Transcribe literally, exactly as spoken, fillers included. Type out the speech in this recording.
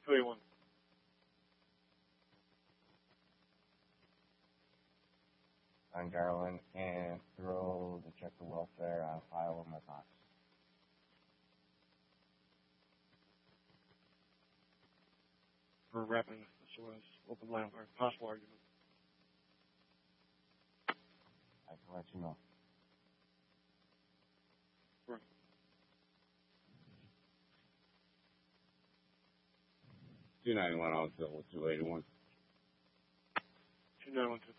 two eighty-one. On Garland, and throw the check of welfare on file in my box. For wrapping this was open line or possible argument. I can let you know. Right. two ninety-one also with two eighty-one. two nine one two.